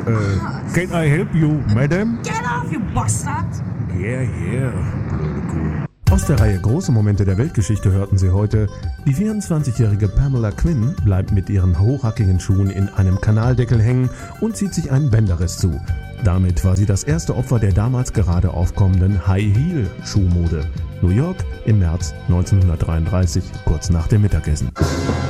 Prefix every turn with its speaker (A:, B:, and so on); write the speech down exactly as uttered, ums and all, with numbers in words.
A: Äh, can I help you, madam?
B: Get off, you bastard!
A: Yeah, yeah, blöde Kuh. Aus der Reihe Große Momente der Weltgeschichte hörten Sie heute: Die vierundzwanzigjährige Pamela Quinn bleibt mit ihren hochhackigen Schuhen in einem Kanaldeckel hängen und zieht sich einen Bänderriss zu. Damit war sie das erste Opfer der damals gerade aufkommenden High-Heel-Schuhmode. New York im März neunzehnhundertdreiunddreißig, kurz nach dem Mittagessen.